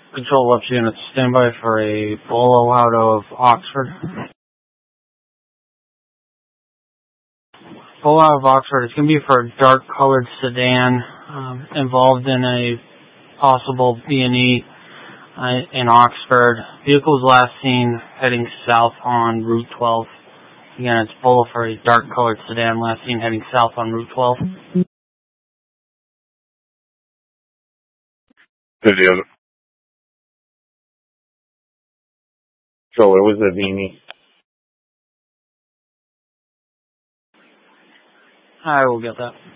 Control Left units, stand by for a Bolo out of Oxford. Bolo out of Oxford, it's going to be for a dark-colored sedan involved in a possible B&E in Oxford. Vehicle was last seen heading south on Route 12. Again, it's Bolo for a dark-colored sedan last seen heading south on Route 12. Video. So it was a Vini. I will get that.